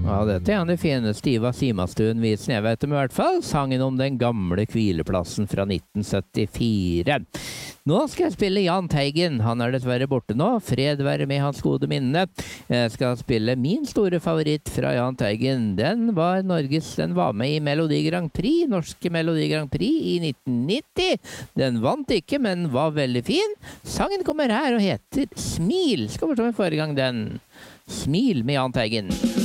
Ja, dette er en av de fineste Ivar Simastuen-visene jeg vet om i hvert fall. Sangen om den gamle hvileplassen fra 1974. Nå skal jeg spille Jahn Teigen. Han er dessverre borte nå. Fred være med hans gode minne. Jeg skal spille min store favoritt fra Jahn Teigen. Den var med i Melodi Grand Prix, norske Melodi Grand Prix i 1990. Den vant ikke, men var veldig fin. Sangen kommer her og heter Smil. Skal vi se forrige gang den. Smil med Jahn Teigen.